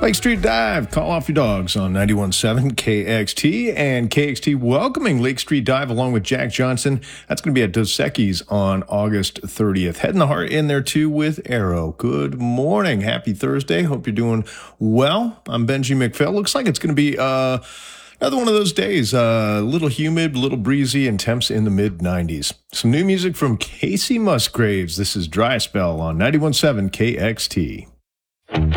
Lake Street Dive, call off your dogs on 91.7 KXT, and KXT welcoming Lake Street Dive along with Jack Johnson. That's going to be at Dos Equis on August 30th. Heading the heart in there too with Arrow. Good morning. Happy Thursday. Hope you're doing well. I'm Benji McPhail. Looks like it's going to be another one of those days. A little humid, a little breezy, and temps in the mid-90s. Some new music from Casey Musgraves. This is Dry Spell on 91.7 KXT.